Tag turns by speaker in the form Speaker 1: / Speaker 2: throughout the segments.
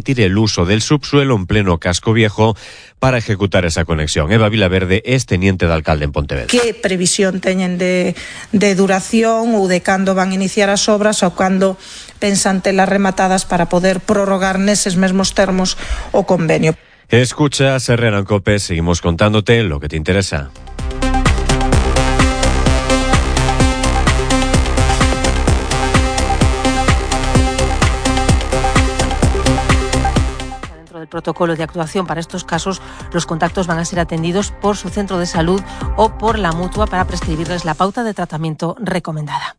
Speaker 1: permitir el uso del subsuelo en pleno casco viejo para ejecutar esa conexión. Eva Vilaverde es teniente de alcalde en Pontevedra.
Speaker 2: Que previsión teñen de duración ou de cando van iniciar as obras ou cando pensan telas rematadas para poder prorrogar neses mesmos termos o convenio.
Speaker 1: Escuchas Herrera en COPE, seguimos contándote lo que te interesa.
Speaker 3: Dentro del protocolo de actuación para estos casos, los contactos van a ser atendidos por su centro de salud o por la mutua para prescribirles la pauta de tratamiento recomendada.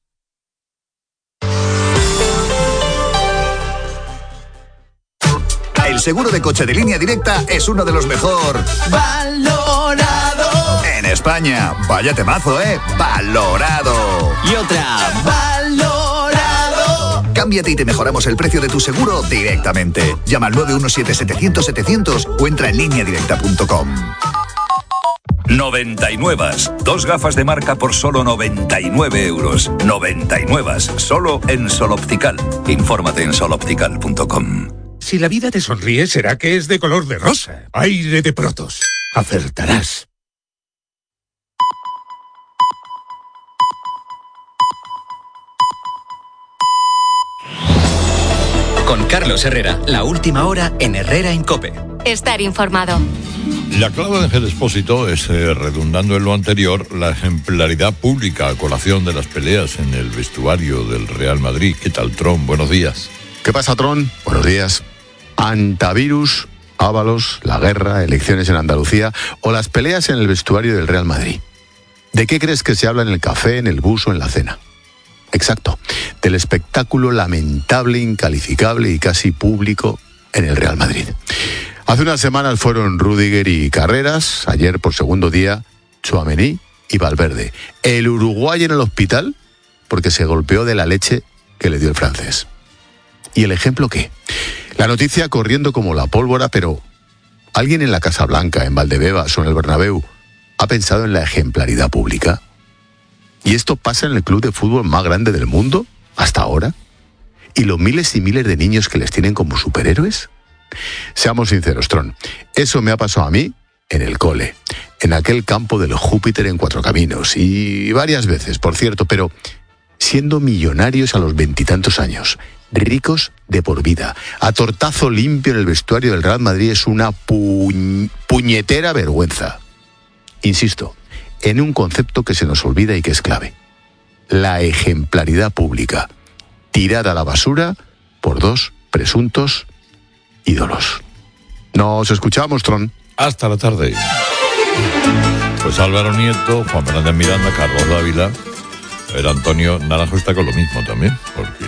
Speaker 4: El seguro de coche de Línea Directa es uno de los mejor valorado en España. Vaya temazo, valorado.
Speaker 5: Y otra, valorado.
Speaker 4: Cámbiate y te mejoramos el precio de tu seguro directamente. Llama al 917-700-700 o entra en lineadirecta.com.
Speaker 6: 99. 2 gafas de marca por solo 99 euros. 99. Solo en Sol Optical. Infórmate en soloptical.com.
Speaker 7: Si la vida te sonríe, será que es de color de rosa. Aire de Protos. Acertarás.
Speaker 5: Con Carlos Herrera, la última hora en Herrera en COPE.
Speaker 8: Estar informado.
Speaker 9: La clave de Ángel Expósito es, redundando en lo anterior, la ejemplaridad pública a colación de las peleas en el vestuario del Real Madrid. ¿Qué tal, Tron? Buenos días.
Speaker 10: ¿Qué pasa, Tron? Buenos días. Antavirus, Ábalos, la guerra, elecciones en Andalucía o las peleas en el vestuario del Real Madrid. ¿De qué crees que se habla en el café, en el bus o en la cena? Exacto, del espectáculo lamentable, incalificable y casi público en el Real Madrid. Hace unas semanas fueron Rüdiger y Carreras, ayer por segundo día Tchouaméni y Valverde. El uruguayo en el hospital porque se golpeó de la leche que le dio el francés. ¿Y el ejemplo qué? La noticia corriendo como la pólvora, pero ¿alguien en la Casa Blanca, en Valdebebas o en el Bernabéu ha pensado en la ejemplaridad pública? ¿Y esto pasa en el club de fútbol más grande del mundo hasta ahora? ¿Y los miles y miles de niños que les tienen como superhéroes? Seamos sinceros, Tron, eso me ha pasado a mí en el cole, en aquel campo del Júpiter en Cuatro Caminos, y varias veces, por cierto, pero siendo millonarios a los 20 y tantos años, ricos de por vida, a tortazo limpio en el vestuario del Real Madrid es una puñetera vergüenza. Insisto, en un concepto que se nos olvida y que es clave. La ejemplaridad pública, tirada a la basura por dos presuntos ídolos. Nos escuchamos, Tron.
Speaker 9: Hasta la tarde. Pues Álvaro Nieto, Juan Fernández Miranda, Carlos Dávila, el Antonio Naranjo está con lo mismo también, porque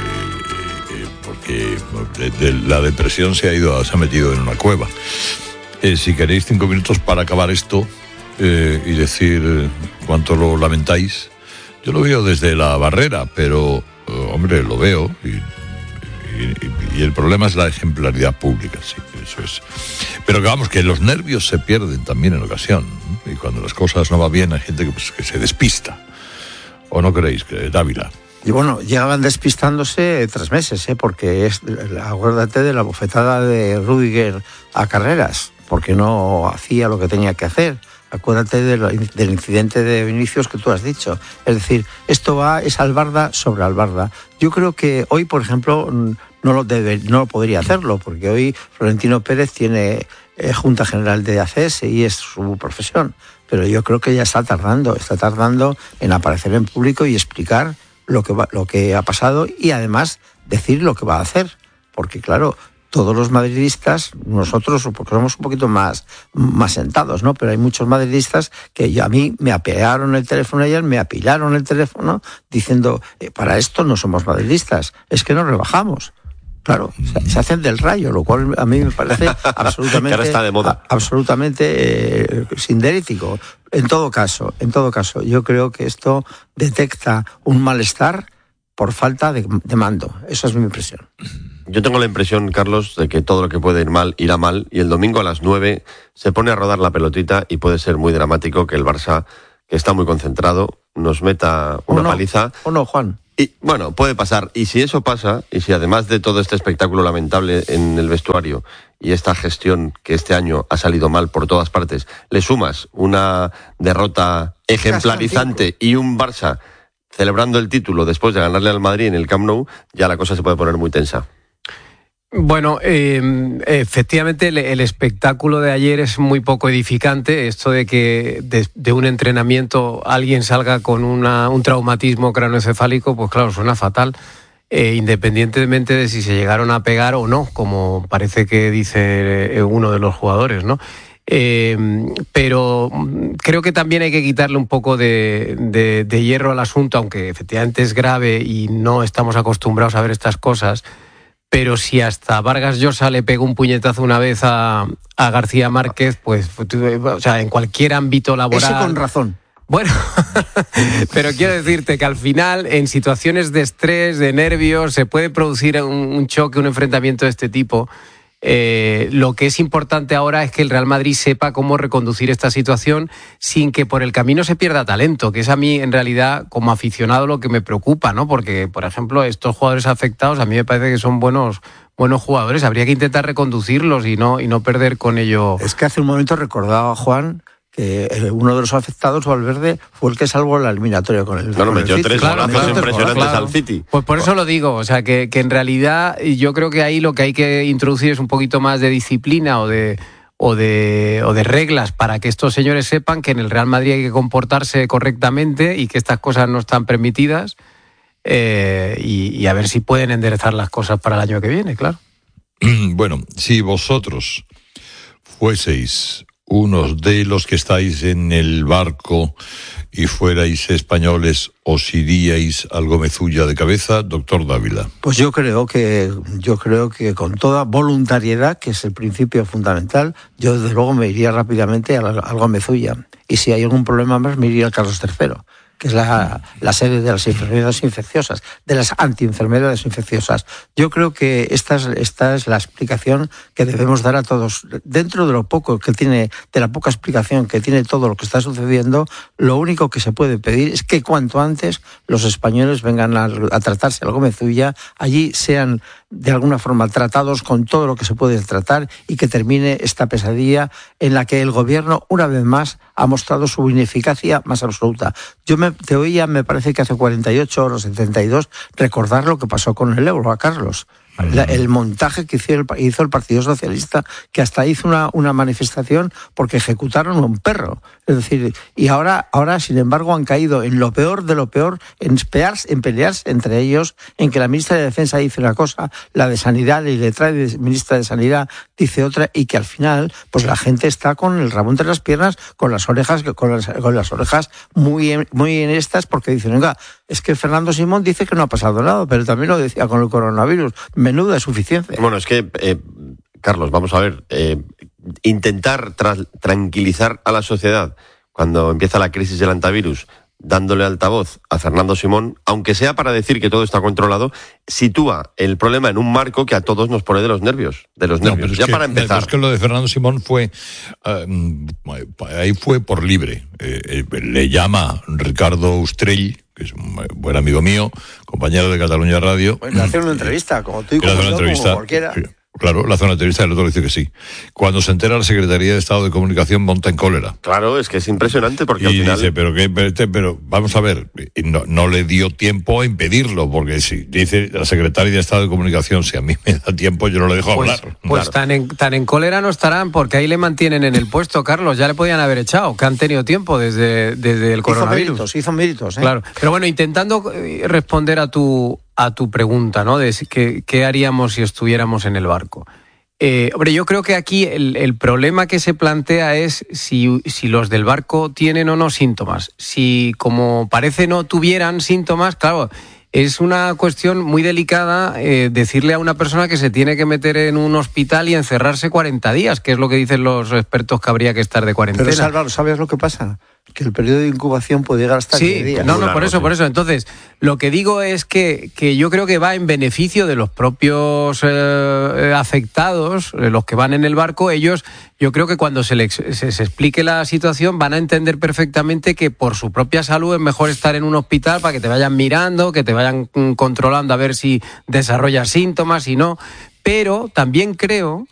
Speaker 9: la depresión se ha metido en una cueva. Si queréis 5 minutos para acabar esto y decir cuánto lo lamentáis, yo lo veo desde la barrera, pero hombre, lo veo y el problema es la ejemplaridad pública, sí, eso es. Pero que vamos, que los nervios se pierden también en ocasión, ¿no? Y cuando las cosas no van bien hay gente que se despista. ¿O no creéis, que Dávila?
Speaker 11: Y bueno, llegaban despistándose 3 meses, porque acuérdate de la bofetada de Rüdiger a Carreras, porque no hacía lo que tenía que hacer. Acuérdate del incidente de Vinicius que tú has dicho. Es decir, esto es albarda sobre albarda. Yo creo que hoy, por ejemplo, no lo podría hacerlo, porque hoy Florentino Pérez tiene Junta General de ACS y es su profesión. Pero yo creo que ya está tardando en aparecer en público y explicar lo que ha pasado y además decir lo que va a hacer. Porque claro, todos los madridistas, nosotros porque somos un poquito más sentados, ¿no? Pero hay muchos madridistas que a mí me apilaron el teléfono ayer, diciendo, para esto no somos madridistas, es que nos rebajamos. Claro, se hacen del Rayo, lo cual a mí me parece absolutamente,
Speaker 12: ahora está de moda.
Speaker 11: Absolutamente sindético. En todo caso, yo creo que esto detecta un malestar por falta de mando. Esa es mi impresión.
Speaker 12: Yo tengo la impresión, Carlos, de que todo lo que puede ir mal, irá mal, y el domingo a las 9 se pone a rodar la pelotita y puede ser muy dramático que el Barça, que está muy concentrado, nos meta una paliza.
Speaker 11: ¿O no, Juan?
Speaker 12: Y bueno, puede pasar. Y si eso pasa, y si además de todo este espectáculo lamentable en el vestuario y esta gestión que este año ha salido mal por todas partes, le sumas una derrota ejemplarizante y un Barça celebrando el título después de ganarle al Madrid en el Camp Nou, ya la cosa se puede poner muy tensa.
Speaker 8: Bueno, efectivamente el espectáculo de ayer es muy poco edificante. Esto de que de un entrenamiento alguien salga con un traumatismo craneoencefálico, pues claro, suena fatal, independientemente de si se llegaron a pegar o no, como parece que dice uno de los jugadores, ¿no? Pero creo que también hay que quitarle un poco de hierro al asunto, aunque efectivamente es grave y no estamos acostumbrados a ver estas cosas. Pero si hasta Vargas Llosa le pegó un puñetazo una vez a García Márquez, pues, o sea, en cualquier ámbito laboral...
Speaker 11: Ese con razón.
Speaker 8: Bueno, pero quiero decirte que al final, en situaciones de estrés, de nervios, se puede producir un choque, un enfrentamiento de este tipo. Lo que es importante ahora es que el Real Madrid sepa cómo reconducir esta situación sin que por el camino se pierda talento, que es a mí en realidad como aficionado lo que me preocupa, ¿no? Porque, por ejemplo, estos jugadores afectados a mí me parece que son buenos jugadores, habría que intentar reconducirlos y no perder con ello.
Speaker 11: Es que hace un momento recordaba Juan que uno de los afectados, Valverde, fue el que salvó la eliminatoria con el
Speaker 12: Claro, metió 3 golazos impresionantes al City.
Speaker 8: Pues por eso lo digo, o sea, que en realidad yo creo que ahí lo que hay que introducir es un poquito más de disciplina o de reglas para que estos señores sepan que en el Real Madrid hay que comportarse correctamente y que estas cosas no están permitidas, y a ver si pueden enderezar las cosas para el año que viene, claro.
Speaker 9: Bueno, si vosotros fueseis unos de los que estáis en el barco y fuerais españoles, ¿os iríais al Gómez-Ulla de cabeza, doctor Dávila?
Speaker 11: Pues yo creo que con toda voluntariedad, que es el principio fundamental, yo desde luego me iría rápidamente al Gómez-Ulla. Y si hay algún problema más, me iría al Carlos III, que es la sede de las enfermedades infecciosas, de las antienfermedades infecciosas. Yo creo que esta es la explicación que debemos dar a todos. Dentro de lo poco que tiene, de la poca explicación que tiene todo lo que está sucediendo, lo único que se puede pedir es que cuanto antes los españoles vengan a tratarse al Gómez-Ulla, allí sean de alguna forma tratados con todo lo que se puede tratar y que termine esta pesadilla en la que el gobierno, una vez más, ha mostrado su ineficacia más absoluta. Te oía, me parece que hace 48 horas, 72, recordar lo que pasó con el euro, a Carlos. El montaje que hizo el Partido Socialista, que hasta hizo una manifestación porque ejecutaron a un perro. Es decir, y ahora, sin embargo, han caído en lo peor de lo peor, en pelearse entre ellos, en que la ministra de Defensa dice una cosa, la de Sanidad y la ministra de Sanidad dice otra, y que al final, pues la gente está con el rabo entre las piernas, con las orejas muy, muy en estas, porque dicen, venga, es que Fernando Simón dice que no ha pasado nada, pero también lo decía con el coronavirus. Menuda suficiencia.
Speaker 12: Bueno, es que, Carlos, vamos a ver, intentar tranquilizar a la sociedad cuando empieza la crisis del antivirus, dándole altavoz a Fernando Simón, aunque sea para decir que todo está controlado, sitúa el problema en un marco que a todos nos pone de los nervios. Ya para empezar.
Speaker 9: Es que lo de Fernando Simón fue, ahí fue por libre. Le llama Ricardo Ustrell, que es un buen amigo mío, compañero de Cataluña Radio.
Speaker 11: Pues le hace una entrevista, como tú y como yo, como cualquiera.
Speaker 9: Claro, le hace una entrevista y el otro le dice que sí. Cuando se entera la Secretaría de Estado de Comunicación monta en cólera.
Speaker 12: Claro, es que es impresionante porque
Speaker 9: y
Speaker 12: al final...
Speaker 9: dice, pero vamos a ver, no le dio tiempo a impedirlo, porque si dice la Secretaria de Estado de Comunicación, si a mí me da tiempo, yo no le dejo hablar.
Speaker 8: Pues claro. tan en cólera no estarán, porque ahí le mantienen en el puesto, Carlos, ya le podían haber echado, que han tenido tiempo desde el coronavirus.
Speaker 11: Hizo méritos.
Speaker 8: Claro, pero bueno, intentando responder a tu pregunta, ¿no? De qué haríamos si estuviéramos en el barco. Hombre, yo creo que aquí el problema que se plantea es si los del barco tienen o no síntomas. Si, como parece, no tuvieran síntomas, claro, es una cuestión muy delicada decirle a una persona que se tiene que meter en un hospital y encerrarse 40 días, que es lo que dicen los expertos que habría que estar de cuarentena.
Speaker 11: Pero, Álvaro, ¿sabes lo que pasa? que el periodo de incubación puede llegar hasta 10 días.
Speaker 8: No, por eso. Entonces, lo que digo es que yo creo que va en beneficio de los propios afectados, los que van en el barco. Ellos, yo creo que cuando se explique la situación van a entender perfectamente que por su propia salud es mejor estar en un hospital para que te vayan mirando, que te vayan controlando a ver si desarrollas síntomas, si no. Pero también creo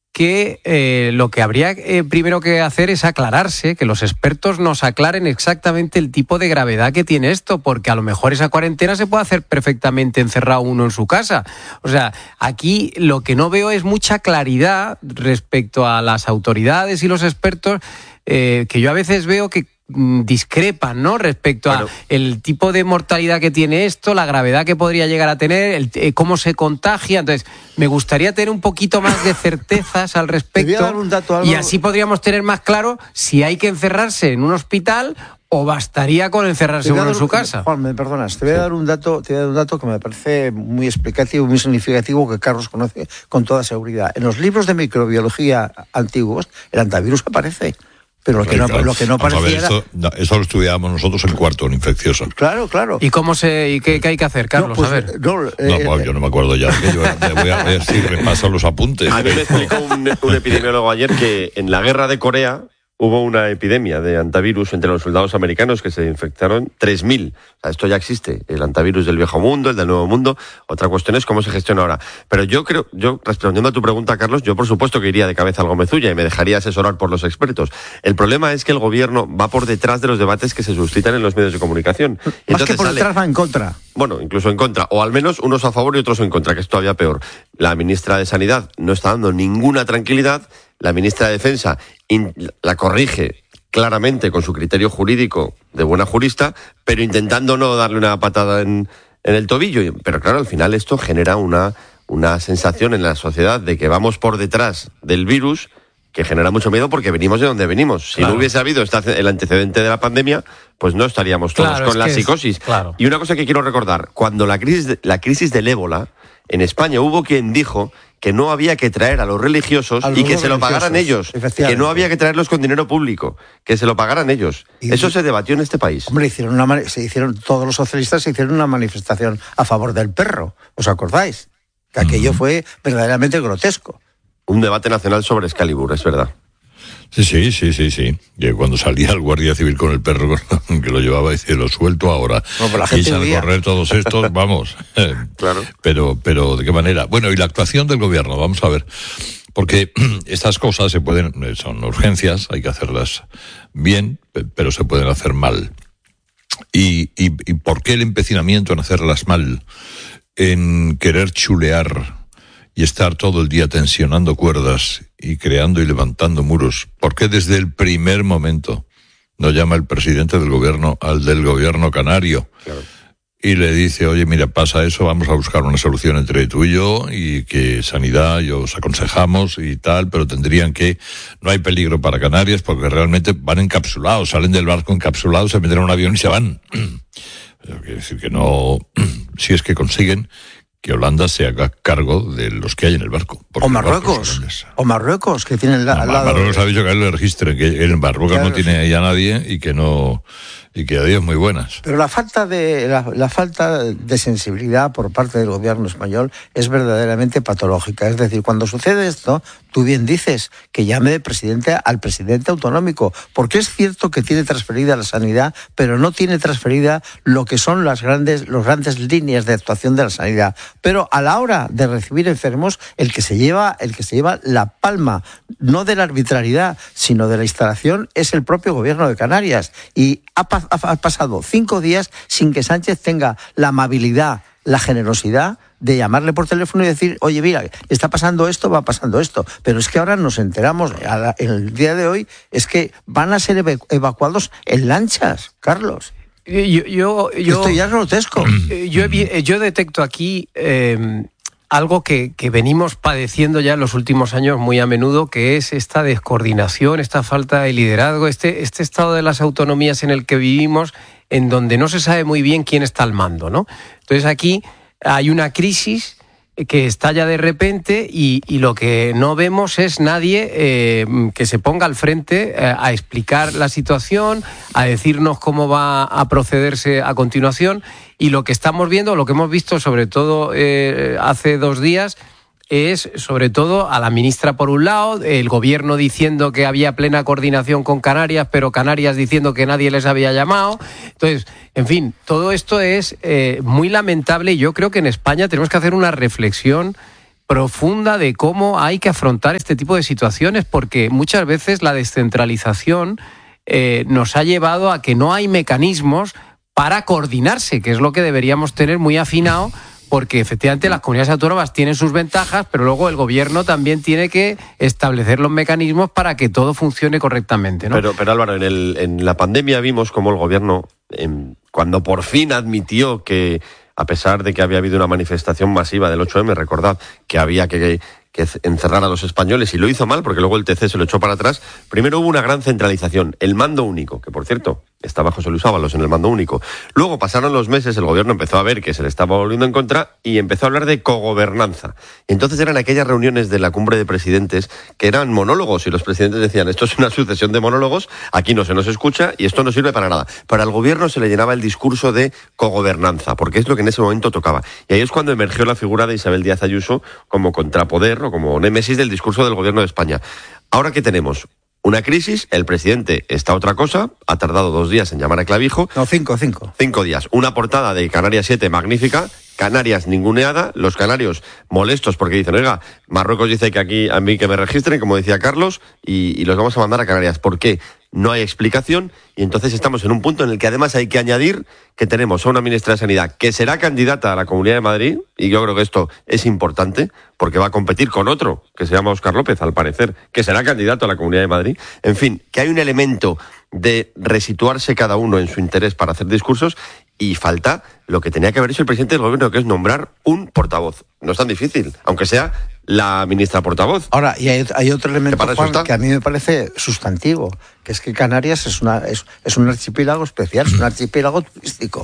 Speaker 8: que lo que habría primero que hacer es aclararse, que los expertos nos aclaren exactamente el tipo de gravedad que tiene esto, porque a lo mejor esa cuarentena se puede hacer perfectamente encerrado uno en su casa. O sea, aquí lo que no veo es mucha claridad respecto a las autoridades y los expertos, que yo a veces veo que discrepan, ¿no? Respecto a el tipo de mortalidad que tiene esto, la gravedad que podría llegar a tener, cómo se contagia. Entonces, me gustaría tener un poquito más de certezas al respecto.
Speaker 11: Te voy a dar un dato,
Speaker 8: y así podríamos tener más claro si hay que encerrarse en un hospital o bastaría con encerrarse uno en su casa.
Speaker 11: Juan, me perdonas, te voy a dar un dato que me parece muy explicativo, muy significativo, que Carlos conoce con toda seguridad. En los libros de microbiología antiguos, el hantavirus aparece. Pero lo que no parecía
Speaker 9: era... Eso lo estudiábamos nosotros en cuarto, en infecciosa.
Speaker 11: Claro.
Speaker 8: ¿Y qué hay que hacer, Carlos?
Speaker 9: Yo no me acuerdo ya. Yo voy a ver si repaso los apuntes.
Speaker 12: A mí me explicó un epidemiólogo ayer que en la guerra de Corea hubo una epidemia de hantavirus entre los soldados americanos que se infectaron 3.000. O sea, esto ya existe, el hantavirus del viejo mundo, el del nuevo mundo. Otra cuestión es cómo se gestiona ahora. Pero yo respondiendo a tu pregunta, Carlos, yo por supuesto que iría de cabeza al Gómezulla y me dejaría asesorar por los expertos. El problema es que el gobierno va por detrás de los debates que se suscitan en los medios de comunicación.
Speaker 11: Y más que por detrás va en contra.
Speaker 12: Bueno, incluso en contra, o al menos unos a favor y otros en contra, que es todavía peor. La ministra de Sanidad no está dando ninguna tranquilidad. La ministra de Defensa la corrige claramente con su criterio jurídico de buena jurista, pero intentando no darle una patada en el tobillo. Pero claro, al final esto genera una sensación en la sociedad de que vamos por detrás del virus, que genera mucho miedo porque venimos de donde venimos. Si no hubiese habido el antecedente de la pandemia, pues no estaríamos todos con la psicosis. Y una cosa que quiero recordar, cuando la crisis del ébola, en España hubo quien dijo que no había que traer a los religiosos y que se lo pagaran ellos, que no había que traerlos con dinero público, que se lo pagaran ellos. Eso se debatió en este país.
Speaker 11: Hombre, todos los socialistas hicieron una manifestación a favor del perro, ¿os acordáis? Que aquello fue verdaderamente grotesco.
Speaker 12: Un debate nacional sobre Excalibur, es verdad.
Speaker 9: Sí. Y cuando salía el guardia civil con el perro que lo llevaba, decía, lo suelto ahora. Y echan a correr todos estos, vamos.
Speaker 12: Claro.
Speaker 9: Pero, ¿de qué manera? Bueno, y la actuación del gobierno, vamos a ver. Porque estas cosas son urgencias, hay que hacerlas bien, pero se pueden hacer mal. ¿Y por qué el empecinamiento en hacerlas mal? En querer chulear y estar todo el día tensionando cuerdas y creando y levantando muros. ¿Por qué desde el primer momento no llama el presidente del gobierno al del gobierno canario? Claro. Y le dice, oye, mira, pasa eso, vamos a buscar una solución entre tú y yo, y que Sanidad y os aconsejamos y tal, pero no hay peligro para Canarias porque realmente van encapsulados, salen del barco encapsulados, se meten en un avión y se van. Quiere decir que no, si es que consiguen que Holanda se haga cargo de los que hay en el barco.
Speaker 11: O Marruecos, que tienen al lado.
Speaker 9: Marruecos ha dicho que él le registren, que en Marruecos no tiene ya nadie y que adiós muy buenas.
Speaker 11: Pero la falta de sensibilidad por parte del gobierno español es verdaderamente patológica. Es decir, cuando sucede esto, tú bien dices que llame de presidente al presidente autonómico, porque es cierto que tiene transferida la sanidad, pero no tiene transferida lo que son las grandes líneas de actuación de la sanidad. Pero a la hora de recibir enfermos, el que se lleva la palma, no de la arbitrariedad, sino de la instalación, es el propio gobierno de Canarias. Y ha pasado 5 días sin que Sánchez tenga la amabilidad, la generosidad de llamarle por teléfono y decir, oye, mira, está pasando esto, va pasando esto. Pero es que ahora nos enteramos, en el día de hoy, es que van a ser evacuados en lanchas, Carlos. Esto ya es grotesco.
Speaker 8: Yo detecto aquí algo que venimos padeciendo ya en los últimos años muy a menudo, que es esta descoordinación, esta falta de liderazgo, este estado de las autonomías en el que vivimos, en donde no se sabe muy bien quién está al mando, ¿no? Entonces aquí hay una crisis que estalla de repente y lo que no vemos es nadie que se ponga al frente a explicar la situación, a decirnos cómo va a procederse a continuación. Y lo que estamos viendo, lo que hemos visto sobre todo hace 2 días, es sobre todo a la ministra por un lado, el gobierno diciendo que había plena coordinación con Canarias, pero Canarias diciendo que nadie les había llamado. Entonces, en fin, todo esto es muy lamentable y yo creo que en España tenemos que hacer una reflexión profunda de cómo hay que afrontar este tipo de situaciones, porque muchas veces la descentralización nos ha llevado a que no hay mecanismos para coordinarse, que es lo que deberíamos tener muy afinado, porque efectivamente las comunidades autónomas tienen sus ventajas, pero luego el gobierno también tiene que establecer los mecanismos para que todo funcione correctamente, ¿no?
Speaker 12: Pero Álvaro, en la pandemia vimos cómo el gobierno, cuando por fin admitió que, a pesar de que había habido una manifestación masiva del 8M, recordad que había que encerrar a los españoles, y lo hizo mal porque luego el TC se lo echó para atrás. Primero hubo una gran centralización, el mando único, que por cierto estaba José Luis Ábalos en el mando único. Luego pasaron los meses, el gobierno empezó a ver que se le estaba volviendo en contra y empezó a hablar de cogobernanza. Entonces eran aquellas reuniones de la cumbre de presidentes que eran monólogos y los presidentes decían, esto es una sucesión de monólogos, aquí no se nos escucha y esto no sirve para nada. Para el gobierno se le llenaba el discurso de cogobernanza, porque es lo que en ese momento tocaba. Y ahí es cuando emergió la figura de Isabel Díaz Ayuso como contrapoder o como némesis del discurso del gobierno de España. Ahora, ¿qué tenemos? Una crisis, el presidente está otra cosa, ha tardado 2 días en llamar a Clavijo.
Speaker 11: No, 5.
Speaker 12: 5 días. Una portada de Canarias 7 magnífica, Canarias ninguneada, los canarios molestos porque dicen, oiga, Marruecos dice que aquí a mí que me registren, como decía Carlos, y los vamos a mandar a Canarias. ¿Por qué? No hay explicación y entonces estamos en un punto en el que además hay que añadir que tenemos a una ministra de Sanidad que será candidata a la Comunidad de Madrid, y yo creo que esto es importante porque va a competir con otro que se llama Óscar López, al parecer, que será candidato a la Comunidad de Madrid. En fin, que hay un elemento de resituarse cada uno en su interés para hacer discursos y falta lo que tenía que haber hecho el presidente del gobierno, que es nombrar un portavoz. No es tan difícil, aunque sea la ministra portavoz.
Speaker 11: Ahora, y hay otro elemento, Juan, que a mí me parece sustantivo, que es que Canarias es un archipiélago especial, es un archipiélago turístico.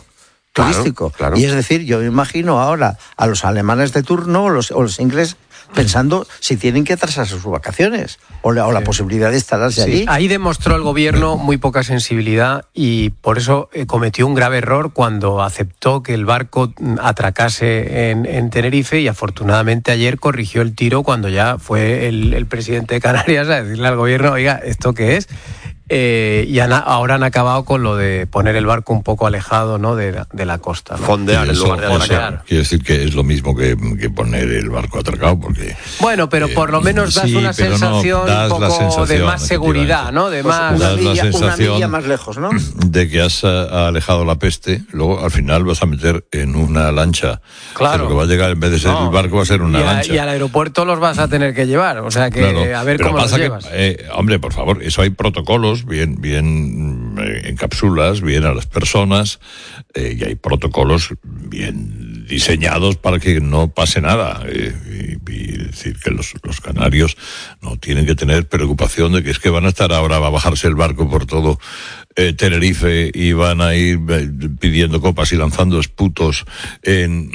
Speaker 11: Claro. Y es decir, yo me imagino ahora a los alemanes de turno o los ingleses pensando si tienen que atrasarse sus vacaciones o la posibilidad de instalarse allí.
Speaker 8: Ahí demostró el gobierno muy poca sensibilidad y por eso cometió un grave error cuando aceptó que el barco atracase en Tenerife, y afortunadamente ayer corrigió el tiro cuando ya fue el presidente de Canarias a decirle al gobierno, oiga, ¿esto qué es? Y ahora han acabado con lo de poner el barco un poco alejado, ¿no?, de la costa, ¿no?
Speaker 12: Fondear en lugar de atracar.
Speaker 9: Quiere decir que es lo mismo que poner el barco atracado, porque...
Speaker 8: Bueno, pero por lo menos das una sensación un poco de más seguridad, ¿no? De más...
Speaker 9: Una
Speaker 11: milla más lejos, ¿no?
Speaker 9: De que has alejado la peste, luego al final vas a meter en una lancha.
Speaker 8: Claro.
Speaker 9: Lo que va a llegar, en vez de ser el barco, va a ser una lancha.
Speaker 8: Y al aeropuerto los vas a tener que llevar, o sea que a ver
Speaker 9: pero
Speaker 8: cómo los llevas.
Speaker 9: Hombre, por favor, eso hay protocolos bien en cápsulas, bien a las personas, y hay protocolos bien diseñados para que no pase nada. Y decir que los canarios no tienen que tener preocupación de que es que van a estar ahora, va a bajarse el barco por todo Tenerife y van a ir pidiendo copas y lanzando esputos en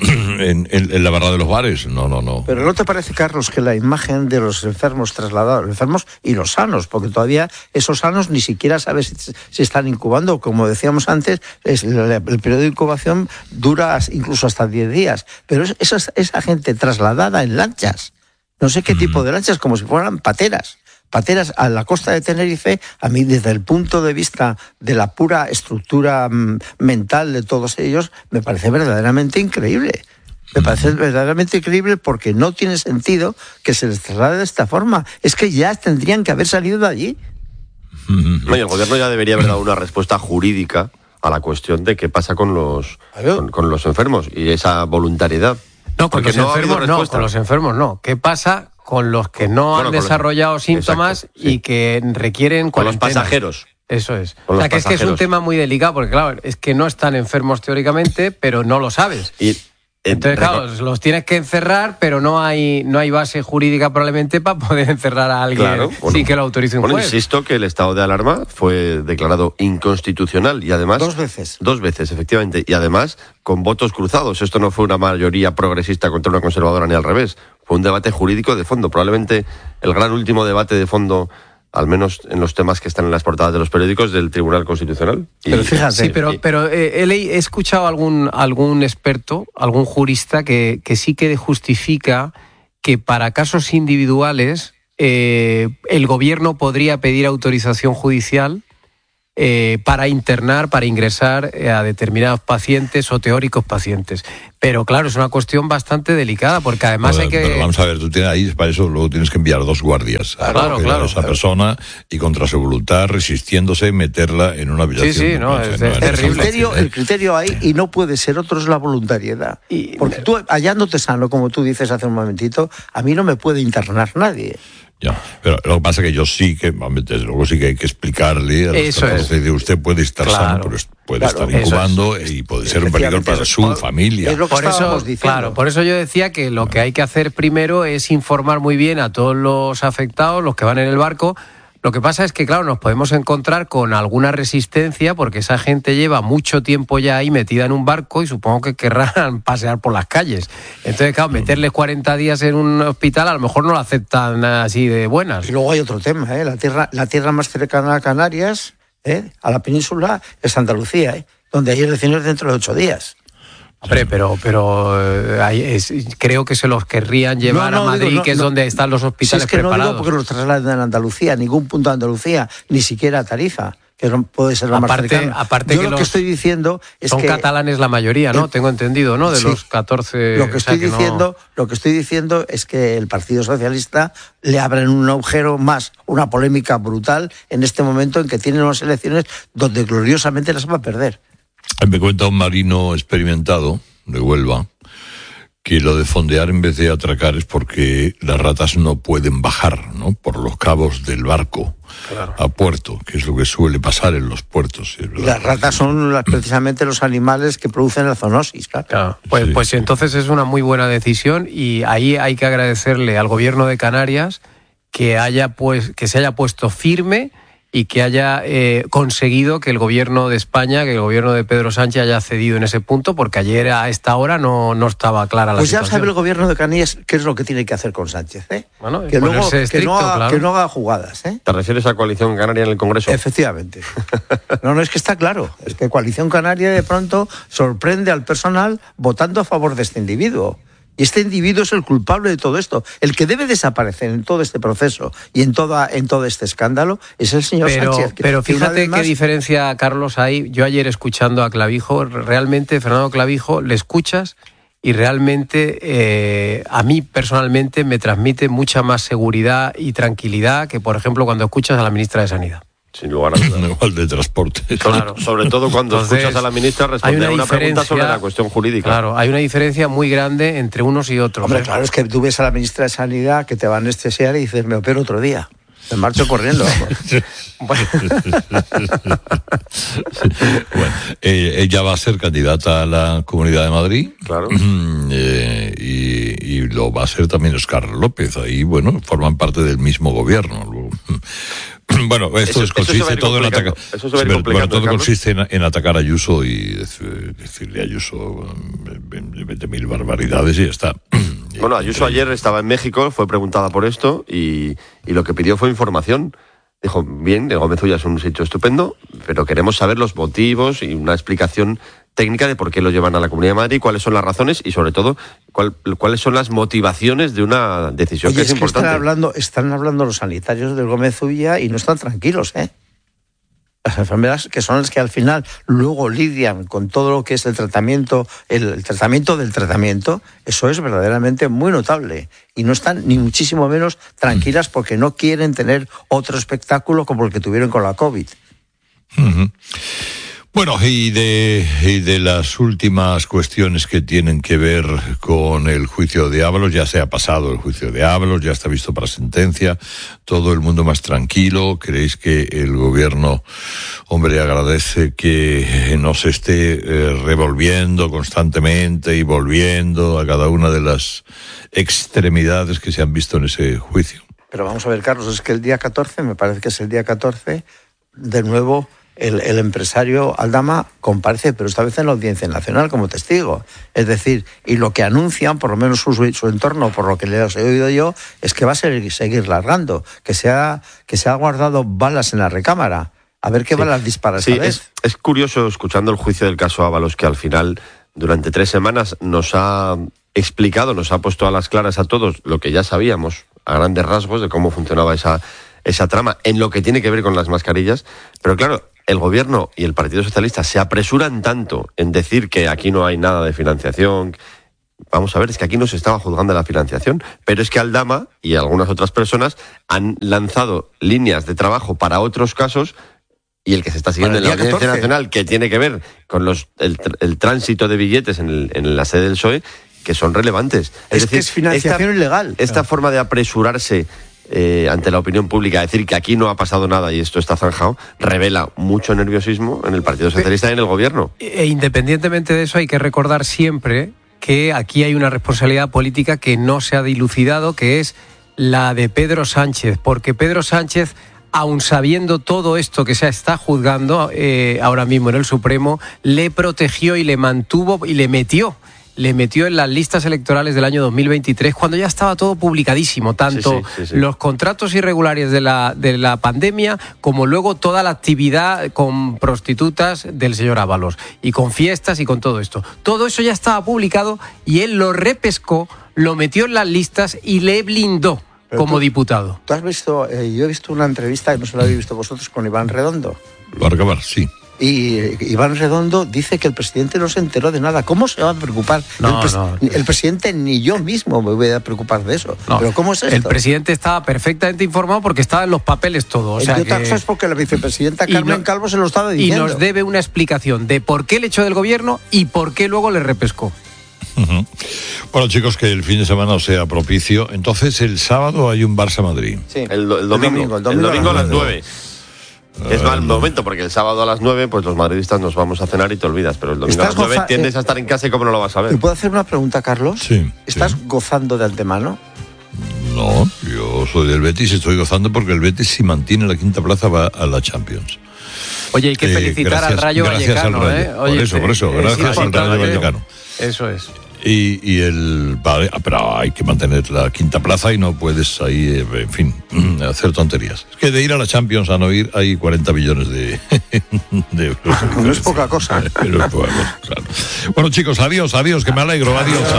Speaker 9: la barra de los bares. No.
Speaker 11: Pero ¿no te parece, Carlos, que la imagen de los enfermos trasladados, los enfermos y los sanos, porque todavía esos sanos ni siquiera sabes si están incubando, como decíamos antes, el periodo de incubación dura incluso hasta 10 días, pero esa gente trasladada en lanchas, no sé qué tipo de lanchas, como si fueran pateras a la costa de Tenerife, a mí desde el punto de vista de la pura estructura mental de todos ellos, me parece verdaderamente increíble. Me parece verdaderamente increíble porque no tiene sentido que se les traslade de esta forma. Es que ya tendrían que haber salido de allí.
Speaker 12: El gobierno ya debería haber dado una respuesta jurídica a la cuestión de qué pasa con los enfermos y esa voluntariedad.
Speaker 8: No, con los enfermos no. ¿Qué pasa con los que no han desarrollado síntomas y que requieren cuarentena?
Speaker 12: Con los pasajeros.
Speaker 8: Eso es. O sea, que es un tema muy delicado, porque claro, es que no están enfermos teóricamente, pero no lo sabes. Entonces, claro, los tienes que encerrar, pero no hay base jurídica probablemente para poder encerrar a alguien sin que lo autorice un juez.
Speaker 12: Insisto que el estado de alarma fue declarado inconstitucional y además...
Speaker 11: Dos veces.
Speaker 12: Dos veces, efectivamente. Y además con votos cruzados. Esto no fue una mayoría progresista contra una conservadora ni al revés. Fue un debate jurídico de fondo. Probablemente el gran último debate de fondo, al menos en los temas que están en las portadas de los periódicos, del Tribunal Constitucional.
Speaker 8: Pero fíjate. Sí, pero he escuchado algún experto, algún jurista que sí que justifica que para casos individuales el gobierno podría pedir autorización judicial para ingresar a determinados pacientes o teóricos pacientes. Pero claro, es una cuestión bastante delicada, porque además
Speaker 9: Pero vamos a ver, tú tienes ahí, para eso luego tienes que enviar 2 guardias a esa persona y contra su voluntad, resistiéndose, meterla en una habitación.
Speaker 11: Sí, es terrible. El criterio hay, y no puede ser otro, es la voluntariedad. Porque tú, hallándote sano, como tú dices hace un momentito, a mí no me puede internar nadie.
Speaker 9: Ya, pero lo que pasa es que yo sí que, desde luego sí que hay que explicarle a los que usted puede estar sano, pero puede estar incubando y puede ser un peligro para su familia.
Speaker 11: Es lo que estábamos diciendo.
Speaker 8: Por eso yo decía que lo que hay que hacer primero es informar muy bien a todos los afectados, los que van en el barco. Lo que pasa es que, claro, nos podemos encontrar con alguna resistencia porque esa gente lleva mucho tiempo ya ahí metida en un barco y supongo que querrán pasear por las calles. Entonces, claro, meterles 40 días en un hospital a lo mejor no lo aceptan así de buenas.
Speaker 11: Y luego hay otro tema, la tierra más cercana a Canarias, a la península, es Andalucía, donde hay elecciones dentro de 8 días.
Speaker 8: Hombre, pero creo que se los querrían llevar a Madrid, que es donde están los hospitales preparados.
Speaker 11: No digo porque los trasladen a Andalucía, a ningún punto de Andalucía, ni siquiera a Tarifa, que no puede ser la más cercana.
Speaker 8: Aparte
Speaker 11: yo lo que estoy diciendo es
Speaker 8: son
Speaker 11: que...
Speaker 8: Son catalanes la mayoría, ¿no? Tengo entendido, ¿no? De los 14...
Speaker 11: Lo que estoy diciendo es que el Partido Socialista le abren un agujero más, una polémica brutal en este momento en que tienen unas elecciones donde gloriosamente las va a perder.
Speaker 9: Me cuenta un marino experimentado de Huelva que lo de fondear en vez de atracar es porque las ratas no pueden bajar, ¿no?, por los cabos del barco a puerto, que es lo que suele pasar en los puertos.
Speaker 11: Y las ratas son precisamente los animales que producen la zoonosis, claro.
Speaker 8: Pues entonces es una muy buena decisión y ahí hay que agradecerle al gobierno de Canarias que se haya puesto firme y que haya conseguido que el gobierno de España, que el gobierno de Pedro Sánchez haya cedido en ese punto, porque ayer a esta hora no estaba clara la situación.
Speaker 11: Pues ya sabe el gobierno de Canarias qué es lo que tiene que hacer con Sánchez,
Speaker 8: Bueno,
Speaker 11: que no haga jugadas,
Speaker 12: ¿Te refieres a Coalición Canaria en el Congreso?
Speaker 11: Efectivamente. No, es que está claro. Es que Coalición Canaria de pronto sorprende al personal votando a favor de este individuo. Y este individuo es el culpable de todo esto. El que debe desaparecer en todo este proceso y en todo este escándalo es el señor Sánchez.
Speaker 8: Pero fíjate qué diferencia, Carlos, hay. Yo ayer escuchando a Clavijo, realmente, Fernando Clavijo, le escuchas y realmente a mí personalmente me transmite mucha más seguridad y tranquilidad que, por ejemplo, cuando escuchas a la ministra de Sanidad.
Speaker 12: Sin lugar a dudas.
Speaker 9: Igual de transporte.
Speaker 12: Claro, sobre todo cuando escuchas a la ministra responder a una pregunta sobre la cuestión jurídica.
Speaker 8: Claro, hay una diferencia muy grande entre unos y otros.
Speaker 11: Hombre, claro, es que tú ves a la ministra de Sanidad que te va a anestesiar y dices, me opero otro día. Me marcho corriendo.
Speaker 9: Bueno, ella va a ser candidata a la Comunidad de Madrid.
Speaker 12: Claro.
Speaker 9: Y lo va a ser también Óscar López. Ahí, bueno, forman parte del mismo gobierno. Bueno, esto consiste todo en atacar. Todo consiste en atacar a Ayuso y decirle a Ayuso 20.000 barbaridades y ya está.
Speaker 12: Bueno, Ayuso ayer estaba en México, fue preguntada por esto y lo que pidió fue información. Dijo, bien, de Gómez Ulla es un sitio estupendo, pero queremos saber los motivos y una explicación técnica de por qué lo llevan a la Comunidad de Madrid, cuáles son las razones y, sobre todo, cuáles son las motivaciones de una decisión.
Speaker 11: Oye,
Speaker 12: que es importante.
Speaker 11: Están hablando los sanitarios del Gómez Ulla y no están tranquilos, Las enfermeras, que son las que al final luego lidian con todo lo que es el tratamiento del tratamiento, eso es verdaderamente muy notable. Y no están ni muchísimo menos tranquilas porque no quieren tener otro espectáculo como el que tuvieron con la COVID.
Speaker 9: Uh-huh. Bueno, y de las últimas cuestiones que tienen que ver con el juicio de Ábalos, ya se ha pasado el juicio de Ábalos, ya está visto para sentencia, todo el mundo más tranquilo. ¿Creéis que el gobierno, hombre, agradece que no se esté revolviendo constantemente y volviendo a cada una de las extremidades que se han visto en ese juicio?
Speaker 11: Pero vamos a ver, Carlos, es que el día 14, me parece que es el día 14, de nuevo el empresario Aldama comparece, pero esta vez en la Audiencia Nacional como testigo. Es decir, y lo que anuncian, por lo menos su entorno, por lo que le he oído yo, es que va a seguir largando, que se ha guardado balas en la recámara. A ver qué balas dispara esta vez.
Speaker 12: Es curioso, escuchando el juicio del caso Ábalos, que al final, durante 3 semanas, nos ha explicado, nos ha puesto a las claras a todos lo que ya sabíamos, a grandes rasgos, de cómo funcionaba esa trama, en lo que tiene que ver con las mascarillas. Pero claro, el gobierno y el Partido Socialista se apresuran tanto en decir que aquí no hay nada de financiación. Vamos a ver, es que aquí no se estaba juzgando la financiación, pero es que Aldama y algunas otras personas han lanzado líneas de trabajo para otros casos, y el que se está siguiendo en la Audiencia Nacional, que tiene que ver con el tránsito de billetes en la sede del PSOE, que son relevantes. Es decir,
Speaker 11: que es financiación ilegal.
Speaker 12: Esta forma de apresurarse ante la opinión pública, decir que aquí no ha pasado nada y esto está zanjado, revela mucho nerviosismo en el Partido Socialista y en el gobierno.
Speaker 8: E independientemente de eso, hay que recordar siempre que aquí hay una responsabilidad política que no se ha dilucidado, que es la de Pedro Sánchez, porque Pedro Sánchez, aun sabiendo todo esto que se está juzgando ahora mismo en el Supremo, le protegió y le mantuvo y le metió en las listas electorales del año 2023, cuando ya estaba todo publicadísimo, tanto los contratos irregulares de la pandemia, como luego toda la actividad con prostitutas del señor Ábalos, y con fiestas y con todo esto. Todo eso ya estaba publicado y él lo repescó, lo metió en las listas y le blindó como diputado.
Speaker 11: ¿Tú has visto, yo he visto una entrevista, que no se la habéis visto vosotros, con Iván Redondo?
Speaker 9: Barcabar, sí.
Speaker 11: Y Iván Redondo dice que el presidente no se enteró de nada. ¿Cómo se va a preocupar? El presidente, ni yo mismo me voy a preocupar de eso. No. ¿Pero cómo es esto?
Speaker 8: El presidente estaba perfectamente informado porque estaba en los papeles todo. O sea
Speaker 11: es porque la vicepresidenta Carmen Calvo se lo estaba diciendo.
Speaker 8: Y nos debe una explicación de por qué le echó del gobierno y por qué luego le repescó.
Speaker 9: Uh-huh. Bueno, chicos, que el fin de semana sea propicio. Entonces, el sábado hay un Barça-Madrid.
Speaker 12: Sí. El domingo a las 9. Es mal momento, porque el sábado a las 9, pues los madridistas nos vamos a cenar y te olvidas, pero el domingo a las 9 tiendes a estar en casa y cómo no lo vas a ver.
Speaker 11: ¿Te puedo hacer una pregunta, Carlos?
Speaker 9: Sí.
Speaker 11: ¿Estás gozando de antemano?
Speaker 9: No, yo soy del Betis y estoy gozando porque el Betis, si mantiene la quinta plaza, va a la Champions.
Speaker 8: Oye, hay que felicitar al Rayo Vallecano,
Speaker 9: Oye, por eso, gracias al Rayo Vallecano.
Speaker 8: Eso es.
Speaker 9: Vale, pero hay que mantener la quinta plaza y no puedes ahí, en fin, hacer tonterías. Es que de ir a la Champions a no ir hay 40 millones de euros.
Speaker 11: No es poca cosa.
Speaker 9: No es poca cosa, claro. Bueno, chicos, adiós, que me alegro.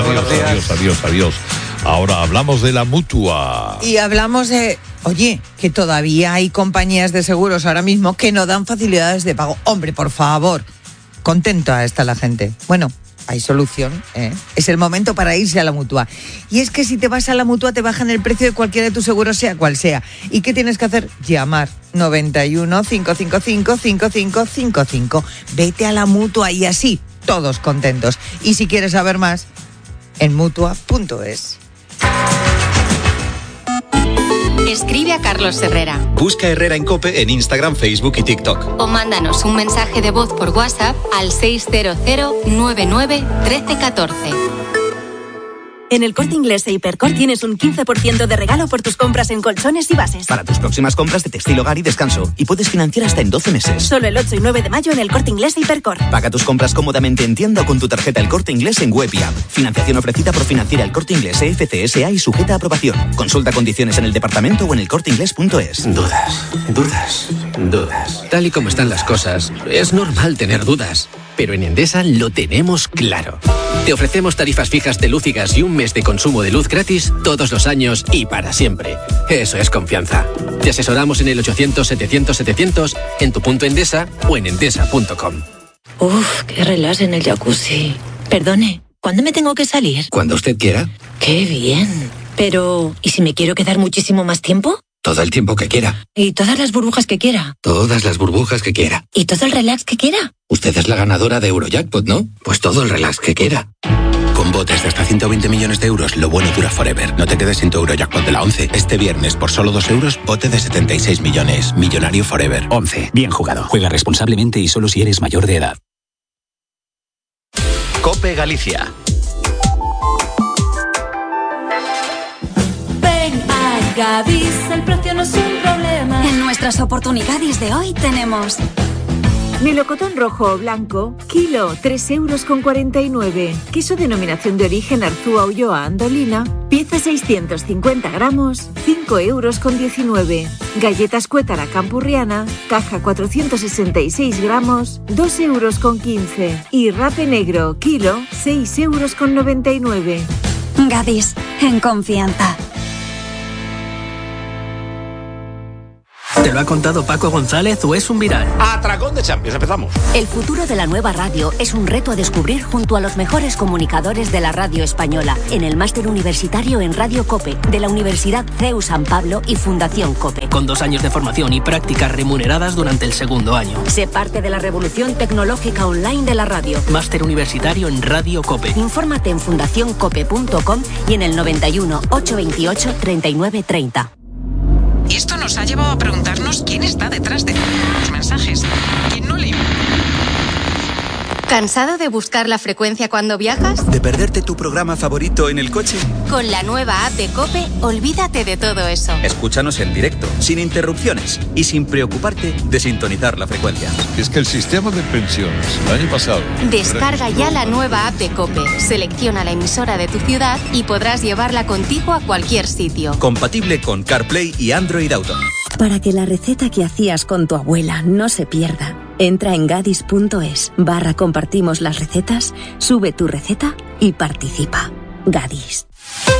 Speaker 9: Adiós. Ahora hablamos de la Mutua.
Speaker 13: Y hablamos de, oye, que todavía hay compañías de seguros ahora mismo que no dan facilidades de pago. Hombre, por favor, contenta está la gente. Bueno, hay solución, ¿eh? Es el momento para irse a la Mutua. Y es que si te vas a la Mutua te bajan el precio de cualquiera de tus seguros, sea cual sea. ¿Y qué tienes que hacer? Llamar 91 555 5555. Vete a la Mutua y así, todos contentos. Y si quieres saber más, en mutua.es.
Speaker 14: Escribe a Carlos Herrera.
Speaker 5: Busca Herrera en COPE en Instagram, Facebook y TikTok.
Speaker 14: O mándanos un mensaje de voz por WhatsApp al 600 99 1314.
Speaker 15: En El Corte Inglés e Hipercor tienes un 15% de regalo por tus compras en colchones y bases.
Speaker 16: Para tus próximas compras de textil, hogar y descanso. Y puedes financiar hasta en 12 meses.
Speaker 15: Solo el 8 y 9 de mayo en El Corte Inglés e Hipercor.
Speaker 16: Paga tus compras cómodamente en tienda o con tu tarjeta El Corte Inglés en web y app. Financiación ofrecida por Financiera El Corte Inglés FCSA y sujeta a aprobación. Consulta condiciones en el departamento o en elcorteinglés.es.
Speaker 17: Dudas. Tal y como están las cosas, es normal tener dudas. Pero en Endesa lo tenemos claro. Te ofrecemos tarifas fijas de luz y gas y un mes de consumo de luz gratis todos los años y para siempre. Eso es confianza. Te asesoramos en el 800-700-700, en tu punto Endesa o en endesa.com.
Speaker 18: Uf, qué relax en el jacuzzi. Perdone, ¿cuándo me tengo que salir?
Speaker 17: Cuando usted quiera.
Speaker 18: ¡Qué bien! Pero, ¿y si me quiero quedar muchísimo más tiempo?
Speaker 17: Todo el tiempo que quiera.
Speaker 18: ¿Y todas las burbujas que quiera?
Speaker 17: Todas las burbujas que quiera.
Speaker 18: ¿Y todo el relax que quiera?
Speaker 17: Usted es la ganadora de Eurojackpot, ¿no? Pues todo el relax que quiera. Con botes de hasta 120 millones de euros, lo bueno dura forever. No te quedes sin tu Eurojackpot de la 11. Este viernes, por solo 2 euros, bote de 76 millones. Millonario forever.
Speaker 19: 11. Bien jugado. Juega responsablemente y solo si eres mayor de edad.
Speaker 5: COPE Galicia.
Speaker 15: Ven a Gadis, el precio no es un problema.
Speaker 20: En nuestras oportunidades de hoy tenemos
Speaker 21: melocotón rojo o blanco, kilo, 3,49 €. Queso denominación de origen Arzúa Ulloa Andolina, pieza 650 gramos, 5,19 €. Galletas Cuétara Campurriana, caja 466 gramos, 2,15 €. Y rape negro, kilo, 6,99 €.
Speaker 20: Gadis, en confianza.
Speaker 22: ¿Te lo ha contado Paco González o es un viral?
Speaker 23: Atracón de Champions, empezamos.
Speaker 24: El futuro de la nueva radio es un reto a descubrir junto a los mejores comunicadores de la radio española en el máster universitario en Radio COPE de la Universidad CEU San Pablo y Fundación COPE.
Speaker 22: Con 2 años de formación y prácticas remuneradas durante el segundo año.
Speaker 24: Sé parte de la revolución tecnológica online de la radio.
Speaker 22: Máster universitario en Radio COPE.
Speaker 24: Infórmate en fundacioncope.com y en el 91 828 39 30.
Speaker 25: Y esto nos ha llevado a preguntarnos quién está detrás de los mensajes. ¿Quién no lee?
Speaker 14: ¿Cansado de buscar la frecuencia cuando viajas?
Speaker 16: ¿De perderte tu programa favorito en el coche?
Speaker 14: Con la nueva app de COPE, olvídate de todo eso.
Speaker 16: Escúchanos en directo, sin interrupciones y sin preocuparte de sintonizar la frecuencia.
Speaker 9: Es que el sistema de pensiones el año pasado...
Speaker 14: Descarga ya la nueva app de COPE, selecciona la emisora de tu ciudad y podrás llevarla contigo a cualquier sitio.
Speaker 16: Compatible con CarPlay y Android Auto.
Speaker 24: Para que la receta que hacías con tu abuela no se pierda, entra en gadis.es/compartimos las recetas, sube tu receta y participa. Gadis.